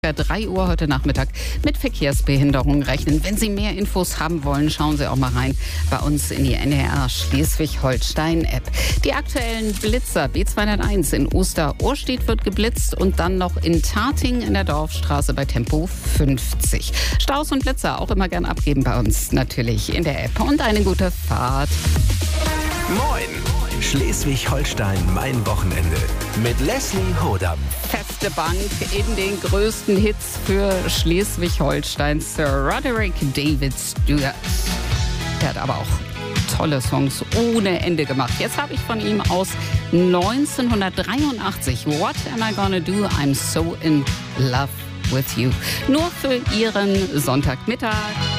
3 Uhr heute Nachmittag mit Verkehrsbehinderung rechnen. Wenn Sie mehr Infos haben wollen, schauen Sie auch mal rein bei uns in die NDR Schleswig-Holstein-App. Die aktuellen Blitzer B201 in Oster-Ohrstedt wird geblitzt und dann noch in Tating in der Dorfstraße bei Tempo 50. Staus und Blitzer auch immer gern abgeben bei uns natürlich in der App. Und eine gute Fahrt. Moin! Schleswig-Holstein, mein Wochenende. Mit Leslie Hodam. Feste Bank in den größten Hits für Schleswig-Holstein. Sir Roderick David Stewart. Er hat aber auch tolle Songs ohne Ende gemacht. Jetzt habe ich von ihm aus 1983 What Am I Gonna Do? I'm So in Love with You. Nur für Ihren Sonntagmittag.